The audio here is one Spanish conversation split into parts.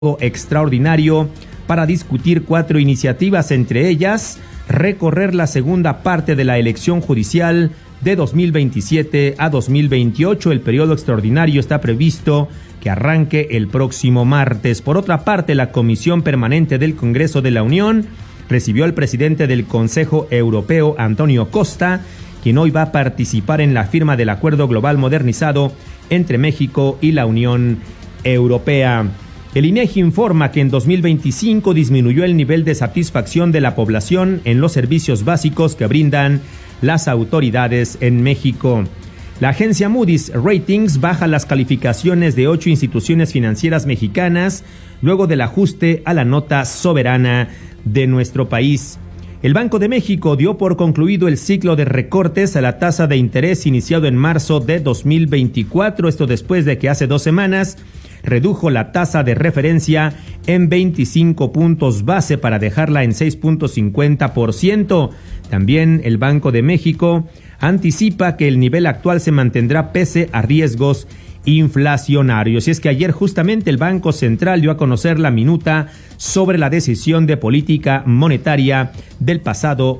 extraordinario para discutir 4 iniciativas, entre ellas recorrer la segunda parte de la elección judicial de 2027 a 2028. El periodo extraordinario está previsto que arranque el próximo martes. Por otra parte, la Comisión Permanente del Congreso de la Unión recibió al presidente del Consejo Europeo, Antonio Costa, quien hoy va a participar en la firma del Acuerdo Global Modernizado entre México y la Unión Europea. El INEGI informa que en 2025 disminuyó el nivel de satisfacción de la población en los servicios básicos que brindan las autoridades en México. La agencia Moody's Ratings baja las calificaciones de 8 instituciones financieras mexicanas luego del ajuste a la nota soberana de nuestro país. El Banco de México dio por concluido el ciclo de recortes a la tasa de interés iniciado en marzo de 2024, esto después de que hace 2 semanas redujo la tasa de referencia en 25 puntos base para dejarla en 6.50%. También el Banco de México anticipa que el nivel actual se mantendrá pese a riesgos inflacionarios. Y es que ayer justamente el Banco Central dio a conocer la minuta sobre la decisión de política monetaria del pasado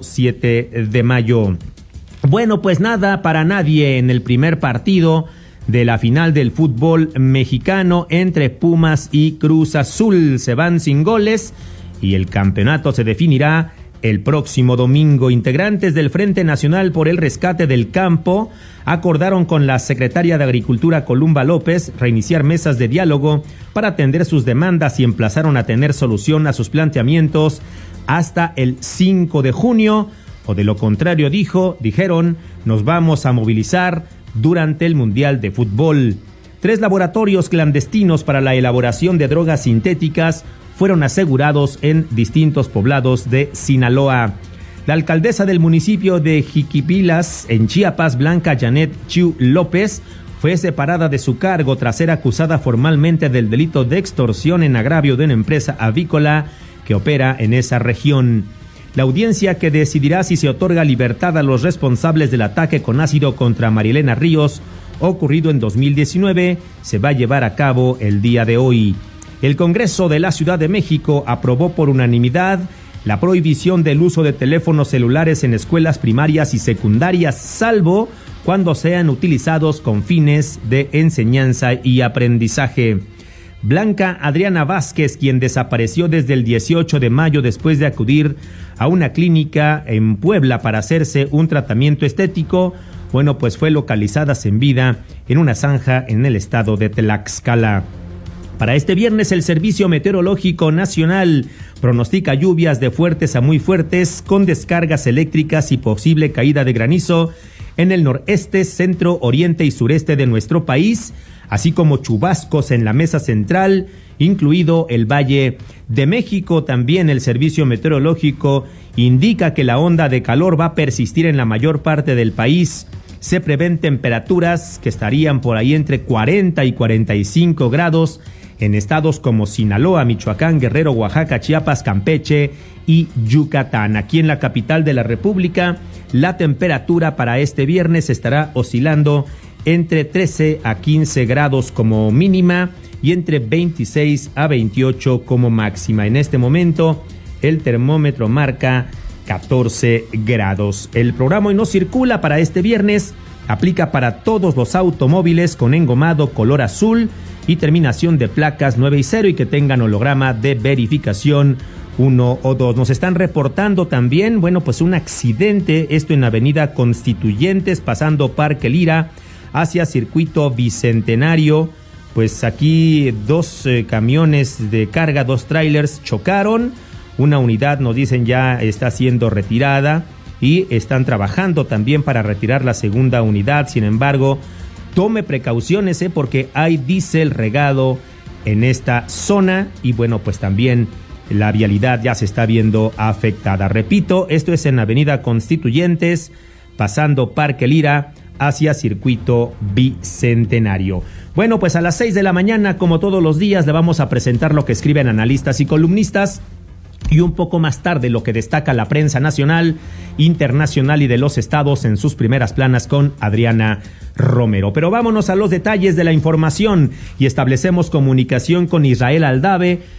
7 de mayo. Bueno, pues nada para nadie en el primer partido de la final del fútbol mexicano entre Pumas y Cruz Azul. Se van sin goles y el campeonato se definirá el próximo domingo. Integrantes del Frente Nacional por el Rescate del Campo acordaron con la secretaria de Agricultura, Columba López, reiniciar mesas de diálogo para atender sus demandas y emplazaron a tener solución a sus planteamientos hasta el 5 de junio, o de lo contrario, dijeron, nos vamos a movilizar durante el Mundial de Fútbol. 3 laboratorios clandestinos para la elaboración de drogas sintéticas fueron asegurados en distintos poblados de Sinaloa. La alcaldesa del municipio de Jiquipilas, en Chiapas, Blanca Janet Chiu López, fue separada de su cargo tras ser acusada formalmente del delito de extorsión en agravio de una empresa avícola que opera en esa región. La audiencia que decidirá si se otorga libertad a los responsables del ataque con ácido contra Marielena Ríos, ocurrido en 2019, se va a llevar a cabo el día de hoy. El Congreso de la Ciudad de México aprobó por unanimidad la prohibición del uso de teléfonos celulares en escuelas primarias y secundarias, salvo cuando sean utilizados con fines de enseñanza y aprendizaje. Blanca Adriana Vázquez, quien desapareció desde el 18 de mayo después de acudir a una clínica en Puebla para hacerse un tratamiento estético, pues fue localizada sin vida en una zanja en el estado de Tlaxcala. Para este viernes, el Servicio Meteorológico Nacional pronostica lluvias de fuertes a muy fuertes con descargas eléctricas y posible caída de granizo en el noreste, centro, oriente y sureste de nuestro país, así como chubascos en la mesa central, incluido el Valle de México. También el Servicio Meteorológico indica que la onda de calor va a persistir en la mayor parte del país. Se prevén temperaturas que estarían por ahí entre 40 y 45 grados en estados como Sinaloa, Michoacán, Guerrero, Oaxaca, Chiapas, Campeche y Yucatán. Aquí en la capital de la República, la temperatura para este viernes estará oscilando entre 13 a 15 grados como mínima y entre 26 a 28 como máxima. En este momento, el termómetro marca 14 grados. El programa Hoy No Circula para este viernes aplica para todos los automóviles con engomado color azul y terminación de placas 9 y 0 y que tengan holograma de verificación 1 o 2. Nos están reportando también, un accidente, esto en Avenida Constituyentes, pasando Parque Lira hacia Circuito Bicentenario. Pues aquí 2 camiones de carga, 2 trailers chocaron. Una unidad, nos dicen, ya está siendo retirada y están trabajando también para retirar la segunda unidad. Sin embargo, tome precauciones, porque hay diésel regado en esta zona y pues también la vialidad ya se está viendo afectada. Repito, esto es en Avenida Constituyentes, pasando Parque Lira hacia Circuito Bicentenario. Pues a las 6 de la mañana, como todos los días, le vamos a presentar lo que escriben analistas y columnistas Y un poco más tarde, lo que destaca la prensa nacional, internacional y de los estados en sus primeras planas con Adriana Romero. Pero vámonos a los detalles de la información y establecemos comunicación con Israel Aldave,